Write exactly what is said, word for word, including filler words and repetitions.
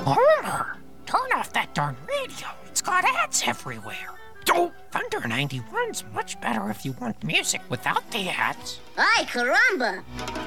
Homer, turn off that darn radio. It's got ads everywhere. Oh, Thunder ninety-one's much better if you want music without the ads. Ay, caramba!